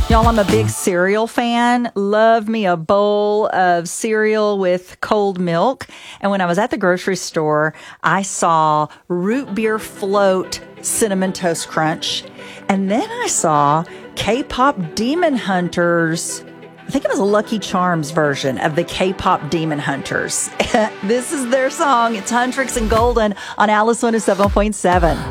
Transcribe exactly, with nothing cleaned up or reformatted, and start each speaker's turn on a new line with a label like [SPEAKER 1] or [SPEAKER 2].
[SPEAKER 1] Y'all, I'm a big cereal fan. Love me a bowl of cereal with cold milk. And when I was at the grocery store, I saw root beer float cinnamon toast crunch. And then I saw K-pop Demon Hunters. I think it was a Lucky Charms version of the K-pop Demon Hunters. This is their song. It's Huntrix and Golden on Alice one oh seven point seven.